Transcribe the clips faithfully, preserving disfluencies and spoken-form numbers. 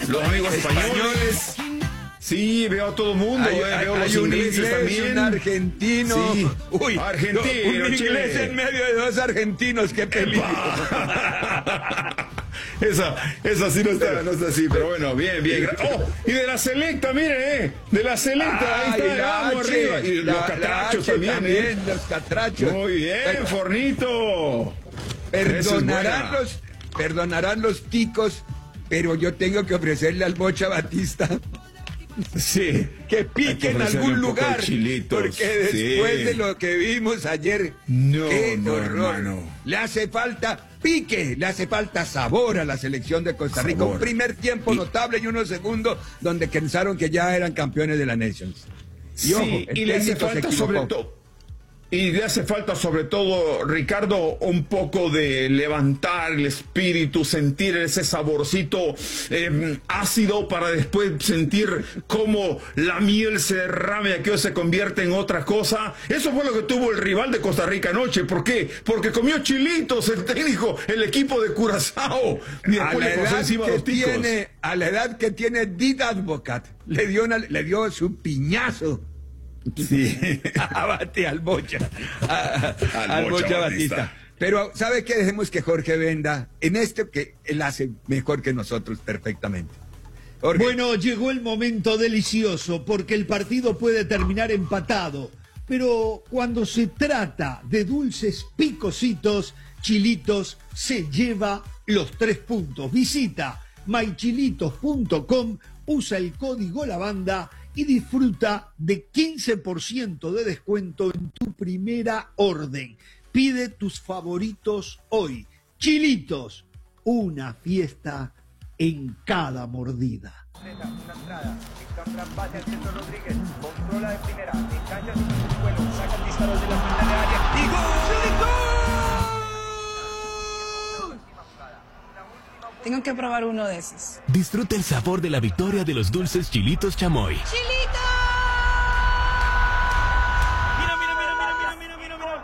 los amigos españoles. Sí, veo a todo el mundo, hay, eh, hay, veo hay los un ingleses inglés, también. Un argentino. Sí. Uy, argentino, un inglés che. en medio de dos argentinos, qué peligro. Esa, esa sí no está, no está así, pero bueno, bien, bien. Oh, y de la selecta, mire, eh, de la selecta, ahí Ay, está, la vamos H, arriba. Y la- los la catrachos H también, también, eh. los catrachos. Muy bien, Pero- Fornito. Esa es Perdonarán buena. los, perdonarán los ticos, pero yo tengo que ofrecerle al Bocha Batista Sí. que Hay pique que en ofrecerle algún un poco de lugar, chilitos, porque después sí. de lo que vimos ayer, No, qué no, horror. hermano. Le hace falta pique, le hace falta sabor a la selección de Costa Rica. Sabor. Un primer tiempo Y- notable y unos segundos donde pensaron que ya eran campeones de la Nations. Y Sí, ojo, y el le hace técnico se falta equivocó. sobre todo. Y le hace falta sobre todo, Ricardo, un poco de levantar el espíritu, sentir ese saborcito eh, ácido para después sentir cómo la miel se derrama y aquello se convierte en otra cosa. Eso fue lo que tuvo el rival de Costa Rica anoche. ¿Por qué? Porque comió chilitos el técnico, el equipo de Curazao. Y A después la, le pasó edad encima a que los ticos. tiene, a la edad que tiene Did Advocat, le dio, una- le dio su piñazo. Sí. a Bati, al Bocha, a- Al al Bocha Bocha Batista. Batista. Pero, ¿sabe qué? Dejemos que Jorge venda en este que él hace mejor que nosotros perfectamente. Jorge. Bueno, llegó el momento delicioso porque el partido puede terminar empatado, pero cuando se trata de dulces picositos, Chilitos se lleva los tres puntos. Visita my chilitos punto com, usa el código LAVANDA y disfruta de quince por ciento de descuento en tu primera orden. Pide tus favoritos hoy. Chilitos, una fiesta en cada mordida. Una entrada, Víctor Trambate al centro Rodríguez, controla de primera, engancha su vuelo, saca el disparo de la frente de área y gol. Tengo que probar uno de esos. Disfruta el sabor de la victoria de los dulces Chilitos Chamoy. ¡Chilito! Mira, mira, mira, mira, mira, mira, mira,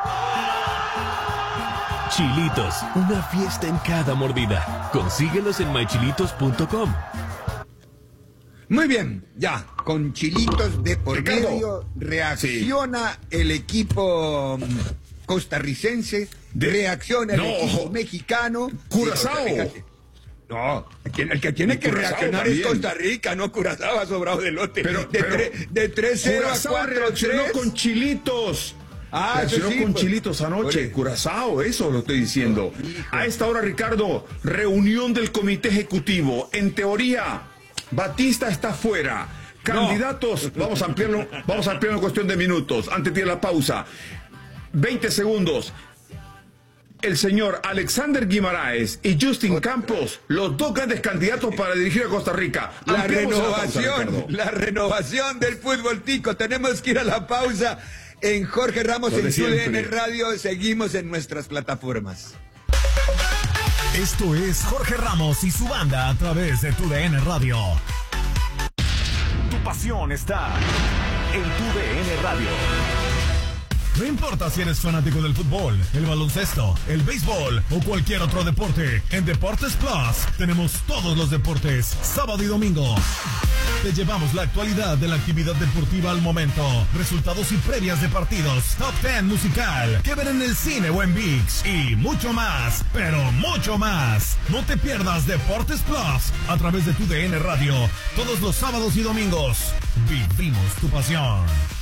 mira. Chilitos, una fiesta en cada mordida. Consíguelos en my chilitos punto com. Muy bien, ya, con chilitos de por Ricardo. medio, reacciona el equipo mm, costarricense, De- reacciona el No. equipo mexicano. Curazao. Y Costa Rica- No, quien- el que tiene Y que Curazao reaccionar también. es Costa Rica, no Curazao ha sobrado de lote. Pero- de, pero- tre- de tres cero a Curazao cuatro reaccionó tres. con chilitos. Ah, eso reaccionó sí, con pues. chilitos anoche. Oye. Curazao, eso lo estoy diciendo. Hijo. A esta hora, Ricardo, reunión del comité ejecutivo. En teoría, Batista está fuera. Candidatos, vamos a ampliarlo, vamos a ampliarlo en cuestión de minutos. Antes de ir a la pausa. veinte segundos. El señor Alexander Guimaraes y Justin Campos, los dos grandes candidatos para dirigir a Costa Rica. La Ampliamos en la pausa, renovación, Ricardo. la renovación del fútbol tico. Tenemos que ir a la pausa en Jorge Ramos Lo de en T U D N siempre. Radio. Seguimos en nuestras plataformas. Esto es Jorge Ramos y su banda a través de tu D N Radio. Tu pasión está en tu D N Radio. No importa si eres fanático del fútbol, el baloncesto, el béisbol o cualquier otro deporte, en Deportes Plus tenemos todos los deportes, sábado y domingo. Te llevamos la actualidad de la actividad deportiva al momento, resultados y previas de partidos, top diez musical, que ver en el cine o en ViX y mucho más, pero mucho más. No te pierdas Deportes Plus a través de tu D N Radio, todos los sábados y domingos. Vivimos tu pasión.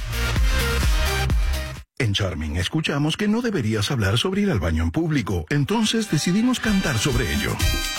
En Charming escuchamos que no deberías hablar sobre ir al baño en público, entonces decidimos cantar sobre ello.